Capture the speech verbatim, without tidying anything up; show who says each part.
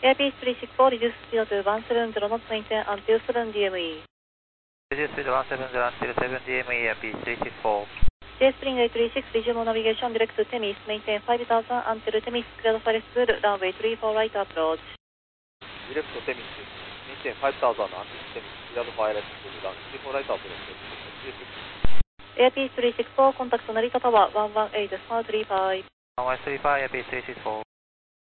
Speaker 1: Airpiece three six four, reduce speed to one seven zero knots, maintain until seven D M E.
Speaker 2: Reduce speed one seven zero until seven D M E, Airpiece three six four.
Speaker 1: J Spring eight three six, resume navigation direct to Temis, maintain five thousand until Temis, clear for full, runway three four right approach.
Speaker 3: Direct to Temis, maintain five thousand until Temis, clear for full, runway three four right approach.
Speaker 1: Airpiece three six four, contact Narita Tower one one eight, smart three five.
Speaker 2: one one three five, Airpiece three six four.